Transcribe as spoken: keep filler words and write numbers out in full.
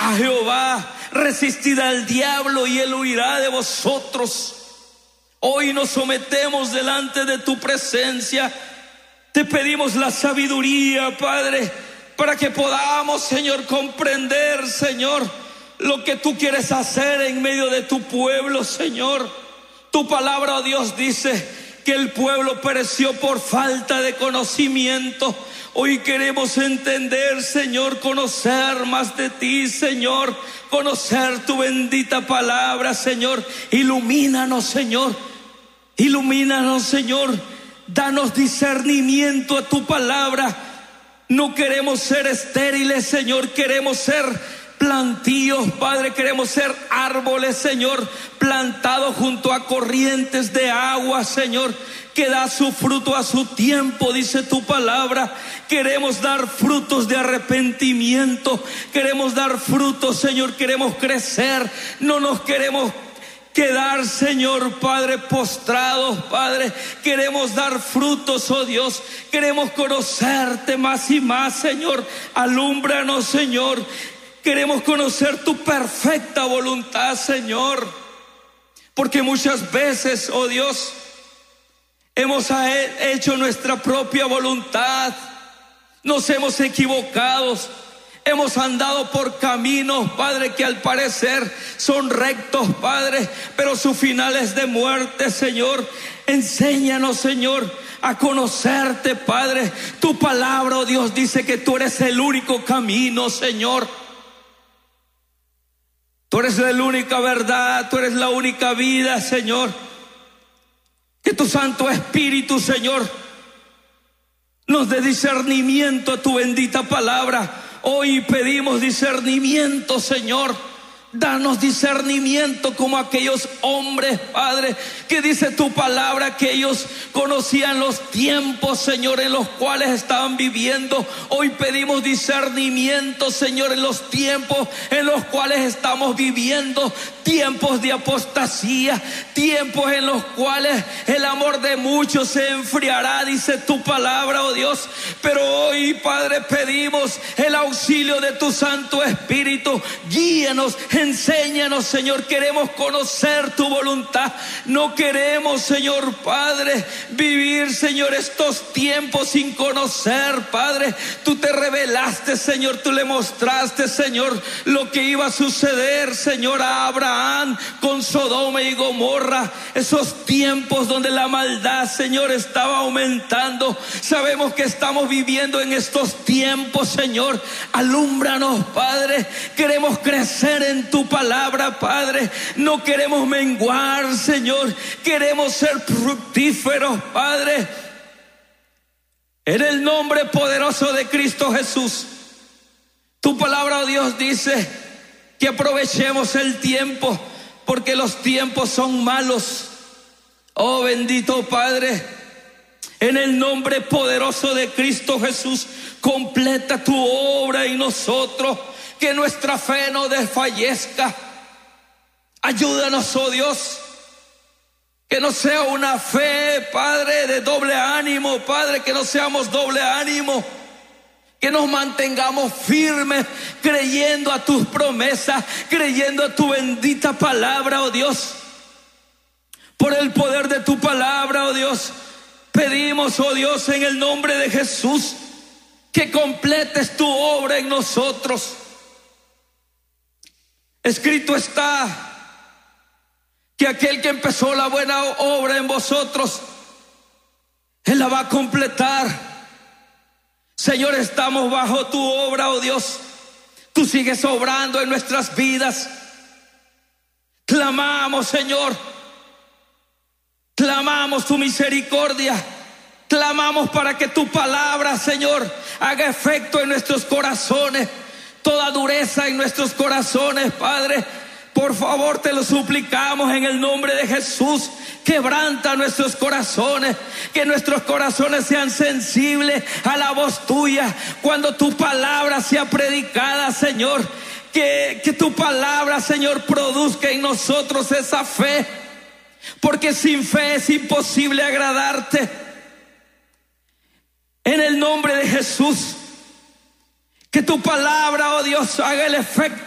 a Jehová, resistid al diablo y él huirá de vosotros. Hoy nos sometemos delante de tu presencia. Te pedimos la sabiduría, Padre, para que podamos, Señor, comprender, Señor, lo que tú quieres hacer en medio de tu pueblo, Señor. Tu palabra, oh Dios, dice que el pueblo pereció por falta de conocimiento. Hoy queremos entender, Señor, conocer más de ti, Señor, conocer tu bendita palabra, Señor. Ilumínanos, Señor, ilumínanos, Señor. Danos discernimiento a tu palabra. No queremos ser estériles, Señor, queremos ser plantíos, Padre, queremos ser árboles, Señor, plantados junto a corrientes de agua, Señor, que da su fruto a su tiempo, dice tu palabra. Queremos dar frutos de arrepentimiento, queremos dar frutos, Señor, queremos crecer, no nos queremos quedar, Señor, Padre, postrados, Padre. Queremos dar frutos, oh Dios. Queremos conocerte más y más, Señor. Alúmbranos, Señor. Queremos conocer tu perfecta voluntad, Señor. Porque muchas veces, oh Dios, hemos hecho nuestra propia voluntad. Nos hemos equivocado. Hemos andado por caminos, Padre, que al parecer son rectos, Padre, pero su final es de muerte, Señor. Enséñanos, Señor, a conocerte, Padre. Tu palabra, oh Dios, dice que tú eres el único camino, Señor. Tú eres la única verdad, tú eres la única vida, Señor. Que tu Santo Espíritu, Señor, nos dé discernimiento a tu bendita palabra. Hoy pedimos discernimiento, Señor. Danos discernimiento como aquellos hombres, Padre, que dice tu palabra que ellos conocían los tiempos, Señor, en los cuales estaban viviendo. Hoy pedimos discernimiento, Señor, en los tiempos en los cuales estamos viviendo. Tiempos de apostasía, tiempos en los cuales el amor de muchos se enfriará, dice tu palabra, oh Dios. Pero hoy, Padre, pedimos el auxilio de tu Santo Espíritu. Guíanos, enséñanos, Señor. Queremos conocer tu voluntad. No queremos, Señor Padre, vivir, Señor, estos tiempos sin conocer, Padre. Tú te revelaste, Señor. Tú le mostraste, Señor, lo que iba a suceder, Señor, a Abraham con Sodoma y Gomorra. Esos tiempos donde la maldad, Señor, estaba aumentando. Sabemos que estamos viviendo en estos tiempos, Señor. Alúmbranos, Padre. Queremos crecer en tu palabra, Padre. No queremos menguar, Señor. Queremos ser fructíferos, Padre. En el nombre poderoso de Cristo Jesús. Tu palabra, oh Dios, dice que aprovechemos el tiempo, porque los tiempos son malos. Oh bendito Padre, en el nombre poderoso de Cristo Jesús, completa tu obra en nosotros. Que nuestra fe no desfallezca. Ayúdanos, oh Dios, que no sea una fe, Padre, de doble ánimo, Padre, que no seamos doble ánimo. Que nos mantengamos firmes, creyendo a tus promesas, creyendo a tu bendita palabra, oh Dios. Por el poder de tu palabra, oh Dios, pedimos, oh Dios, en el nombre de Jesús, que completes tu obra en nosotros. Escrito está que aquel que empezó la buena obra en vosotros, Él la va a completar. Señor, estamos bajo tu obra, oh Dios. Tú sigues obrando en nuestras vidas. Clamamos, Señor. Clamamos tu misericordia. Clamamos para que tu palabra, Señor, haga efecto en nuestros corazones. Toda dureza en nuestros corazones, Padre, por favor te lo suplicamos en el nombre de Jesús. Quebranta nuestros corazones, que nuestros corazones sean sensibles a la voz tuya cuando tu palabra sea predicada, Señor. Que, que tu palabra, Señor, produzca en nosotros esa fe, porque sin fe es imposible agradarte. En el nombre de Jesús, que tu palabra, oh Dios, haga el efecto